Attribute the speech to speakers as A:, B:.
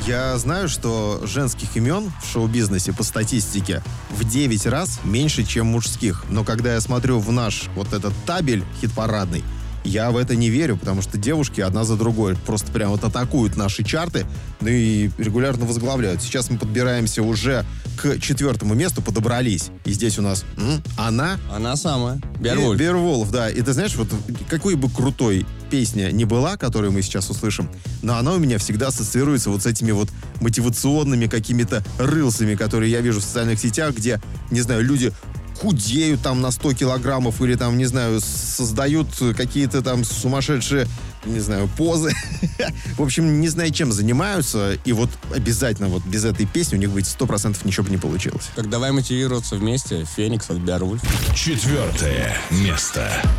A: Я знаю, что женских имен в шоу-бизнесе по статистике в 9 раз меньше, чем мужских. Но когда я смотрю в наш вот этот табель хит-парадный, я в это не верю, потому что девушки одна за другой просто прям вот атакуют наши чарты, ну и регулярно возглавляют. Сейчас мы подбираемся уже к 4-му месту, подобрались. И здесь у нас она.
B: Она самая. Беовульф.
A: Беовульф, да. И ты знаешь, вот какой бы крутой песня не была, которую мы сейчас услышим, но она у меня всегда ассоциируется вот с этими вот мотивационными какими-то рилсами, которые я вижу в социальных сетях, где, не знаю, люди худеют там на 100 килограммов или там, не знаю, создают какие-то там сумасшедшие, не знаю, позы. В общем, не знаю, чем занимаются. И вот обязательно вот без этой песни у них быть 100% ничего бы не получилось.
B: Так давай мотивироваться вместе. Феникс от Беовульф.
C: 4 место.